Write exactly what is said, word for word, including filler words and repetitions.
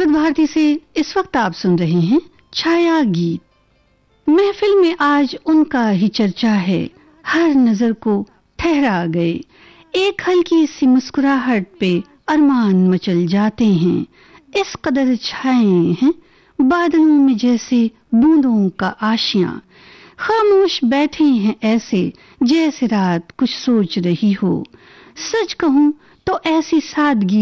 विविध भारती से इस वक्त आप सुन रहे हैं छाया गीत। महफिल में आज उनका ही चर्चा है, हर नजर को ठहरा गए। एक हल्की सी मुस्कुराहट पे अरमान मचल जाते हैं, इस कदर छाए हैं बादलों में जैसे बूंदों का आशियां। खामोश बैठे हैं ऐसे जैसे रात कुछ सोच रही हो। सच कहूं तो ऐसी सादगी